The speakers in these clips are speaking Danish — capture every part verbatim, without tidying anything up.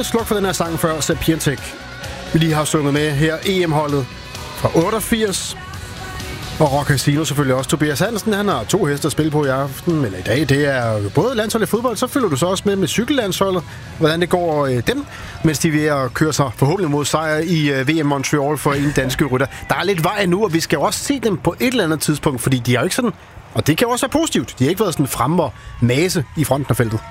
et sluk for den her sang før, Sepp Piatek. Vi lige har sunget med her, E M-holdet fra otteogfirs. Og Rock Casino selvfølgelig også. Tobias Hansen, han har to heste at spille på i aften, eller i dag. Det er både landsholdet i fodbold, så følger du så også med med cykellandsholdet, hvordan det går øh, dem, mens de er ved at køre sig forhåbentlig mod sejr i øh, V M Montreal for en danske rytter. Der er lidt vej nu, og vi skal jo også se dem på et eller andet tidspunkt, fordi de er jo ikke sådan, og det kan jo også være positivt, de har ikke været sådan fremme og mase i fronten af feltet.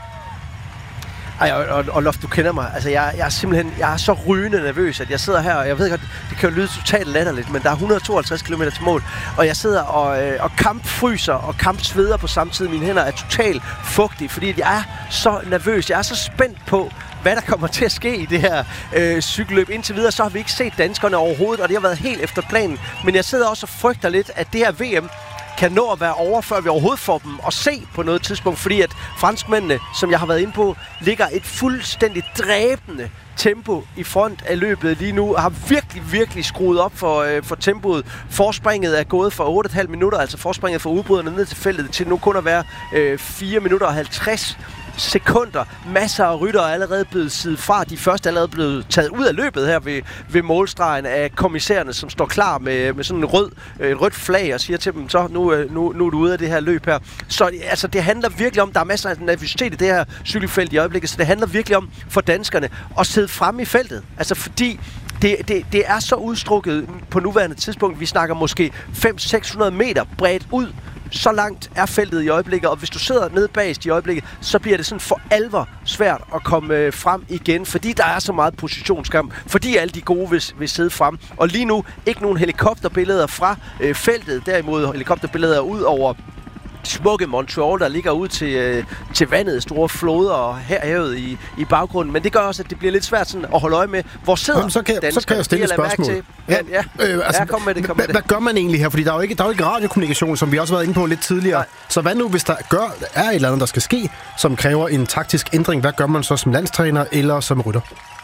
Ej, og, og, og Loft, du kender mig. Altså, jeg, jeg er simpelthen jeg er så rygende nervøs, at jeg sidder her, og jeg ved godt, det kan jo lyde totalt latterligt, men der er et hundrede og tooghalvtreds kilometer til mål, og jeg sidder og, øh, og kampfryser og kampsveder på samme tid. Mine hænder er totalt fugtige, fordi jeg er så nervøs. Jeg er så spændt på, hvad der kommer til at ske i det her øh, cykelløb. Indtil videre, så har vi ikke set danskerne overhovedet, og det har været helt efter planen. Men jeg sidder også og frygter lidt, at det her V M kan nå at være over, før vi overhovedet får dem at se på noget tidspunkt, fordi at franskmændene, som jeg har været inde på, ligger et fuldstændig dræbende tempo i front af løbet lige nu, har virkelig, virkelig skruet op for, øh, for tempoet. Forspringet er gået fra otte komma fem minutter, altså forspringet fra udbryderne ned til feltet, til nu kun at være øh, fire minutter og halvtreds sekunder. Masser af rytter er allerede blevet siddet fra. De første er allerede blevet taget ud af løbet her ved, ved målstregen af kommissærerne, som står klar med, med sådan en rød, et rødt flag og siger til dem, så nu, nu, nu er du ude af det her løb her. Så altså, det handler virkelig om, der er masser af nervøsitet i det her cykelfelt i øjeblikket, så det handler virkelig om for danskerne at sidde fremme i feltet. Altså fordi Det, det, det er så udstrukket på nuværende tidspunkt. Vi snakker måske fem til seks hundrede meter bredt ud. Så langt er feltet i øjeblikket, og hvis du sidder nede bagest i øjeblikket, så bliver det sådan for alvor svært at komme øh, frem igen, fordi der er så meget positionskamp, fordi alle de gode vil, vil sidde frem. Og lige nu ikke nogen helikopterbilleder fra øh, feltet, derimod helikopterbilleder ud over smukke Montreal, der ligger ud til, øh, til vandet, store floder og herhavet i, i baggrunden. Men det gør også, at det bliver lidt svært sådan at holde øje med, hvor sidder Jamen, så kan, danskere. Så kan jeg stille et spørgsmål. Ja, ja. Øh, altså, ja, kom med det, kom med det. Hvad gør man egentlig her? Fordi der er jo ikke, der er jo ikke radiokommunikation, som vi også har været inde på lidt tidligere. Nej. Så hvad nu, hvis der gør, er et eller andet, der skal ske, som kræver en taktisk ændring? Hvad gør man så som landstræner eller som rytter?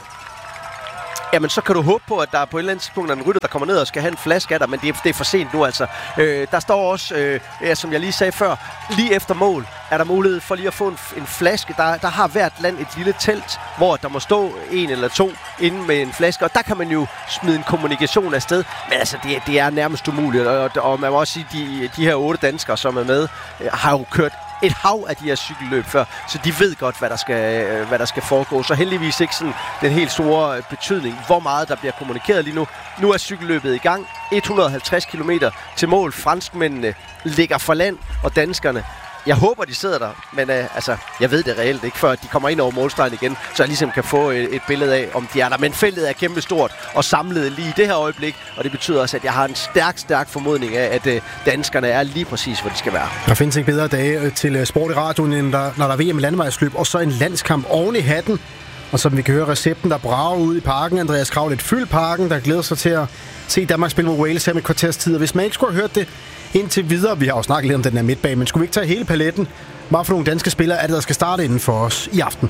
Jamen, så kan du håbe på, at der er på et eller andet tidspunkt en rytter, der kommer ned og skal have en flaske af dig, men det er, det er for sent nu, altså. Øh, der står også, øh, ja, som jeg lige sagde før, lige efter mål er der mulighed for lige at få en, en flaske. Der, der har hvert land et lille telt, hvor der må stå en eller to inde med en flaske, og der kan man jo smide en kommunikation afsted. Men altså, det, det er nærmest umuligt, og, og man må også sige, de, de her otte danskere, som er med, øh, har jo kørt et hav af de her cykelløb før, så de ved godt, hvad der skal, hvad der skal foregå. Så heldigvis ikke sådan den helt store betydning, hvor meget der bliver kommunikeret lige nu. Nu er cykelløbet i gang. et hundrede og halvtreds kilometer til mål. Franskmændene ligger for land, og danskerne, jeg håber, de sidder der, men øh, altså, jeg ved det reelt ikke, før de kommer ind over målstregen igen, så jeg ligesom kan få et, et billede af, om de er der. Men feltet er kæmpestort og samlet lige i det her øjeblik, og det betyder også, at jeg har en stærk, stærk formodning af, at øh, danskerne er lige præcis, hvor de skal være. Der findes ikke bedre dage til sport i radioen, end der, når der er V M landevejsløb, og så en landskamp oven i hatten. Og som vi kan høre recepten, der brager ud i parken. Andreas Krav lidt fyldt parken, der glæder sig til at se Danmark spille mod Wales her med et kvarters tid. Og hvis man ikke skulle have hørt det indtil videre, vi har jo snakket lidt om den her midtbane, men skulle vi ikke tage hele paletten? Hvad for nogle danske spillere er det, der skal starte inden for os i aften?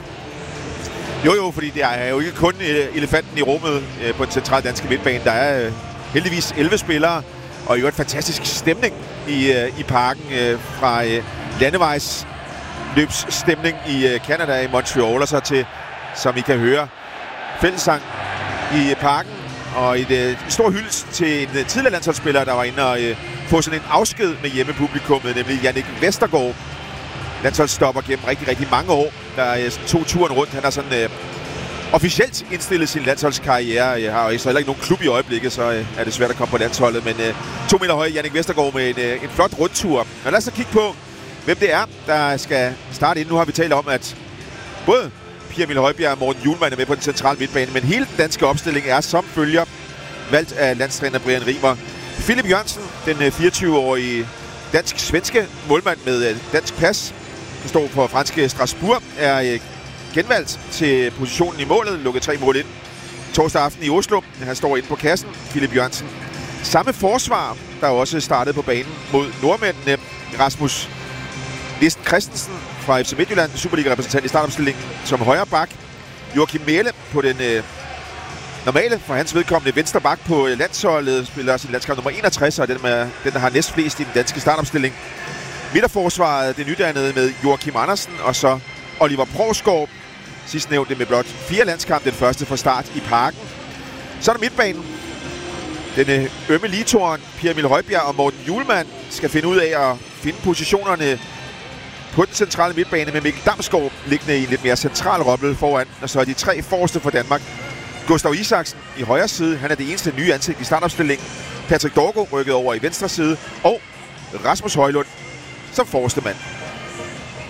Jo jo, fordi det er jo ikke kun elefanten i rummet på den centrale danske midtbane. Der er heldigvis elleve spillere, og jo et fantastisk stemning i, i parken fra landevejs løbsstemning i Canada, i Montreal, og så til, som I kan høre, fællessang i parken, og et øh, stor hyldest til en øh, tidligere landsholdsspiller, der var inde og øh, få sådan en afsked med hjemmepublikummet, nemlig Jannik Vestergaard. Landsholdsstopper gennem rigtig, rigtig mange år, der øh, tog turen rundt. Han har sådan øh, officielt indstillet sin landsholdskarriere. Jeg har jo heller ikke nogen klub i øjeblikket, så øh, er det svært at komme på landsholdet, men øh, to meter høje Jannik Vestergaard med en, øh, en flot rundtur. Og lad os så kigge på, hvem det er, der skal starte ind. Nu har vi talt om, at både Pierre Emil Højbjerg og Morten Hjulmand er med på den centrale midtbane, men hele den danske opstilling er som følger, valgt af landstræner Brian Rimer. Philip Jørgensen, den fireogtyve-årige dansk-svenske målmand med dansk pas, der står på franske Strasbourg, er genvalgt til positionen i målet, lukket tre mål ind torsdag aften i Oslo. Han står inde på kassen, Philip Jørgensen. Samme forsvar, der også startede på banen mod nordmændene, Rasmus Listen Christensen fra F C Midtjylland, Superliga-repræsentant i startopstillingen som højre bak. Joachim Mæhle på den øh, normale, for hans vedkommende, venstre bak på landsholdet, spiller sin landskamp nummer enogtres, og den, med, den der har næstflest i den danske startopstilling. Midterforsvaret, det nydannede med Joachim Andersen, og så Oliver Provsgaard sidstnævnte med blot fire landskampe, den første fra start i Parken. Så er der midtbanen. Den ømme ligetoren, Pierre Emil Højbjerg og Morten Hjulmand, skal finde ud af at finde positionerne på den centrale midtbane med Mikkel Damsgaard liggende i en lidt mere central rolle foran. Og så er de tre forreste for Danmark. Gustav Isaksen i højre side, han er det eneste nye ansigt i startopstillingen. Patrick Dorgo rykket over i venstre side, og Rasmus Højlund som forreste mand.